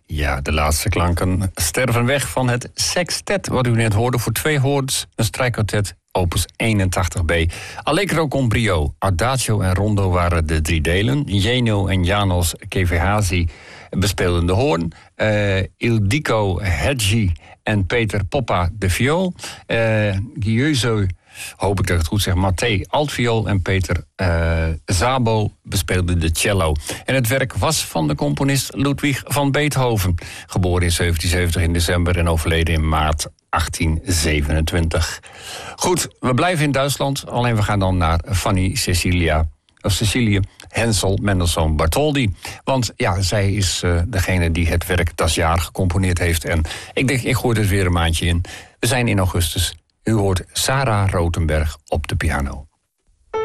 Ja, de laatste klanken sterven weg van het sextet, wat u net hoorde, voor 2 hoorns, een strijkkwartet, opus 81b. Allegro con brio, Adagio en Rondo waren de 3 delen. Jeno en Janos Kevehazi bespeelden de hoorn. Ildiko Hedji en Peter Poppa de viool. Gieuze, hoop ik dat ik het goed zeg, Mathé altviool en Peter Zabo bespeelden de cello. En het werk was van de componist Ludwig van Beethoven, geboren in 1770 in december en overleden in maart 1827. Goed, we blijven in Duitsland, alleen we gaan dan naar Fanny Cecilie Hensel Mendelssohn Bartholdy. Want ja, zij is degene die het werk Das Jaar gecomponeerd heeft. En ik denk, ik gooi er weer een maandje in. We zijn in augustus. U hoort Sarah Rotenberg op de piano.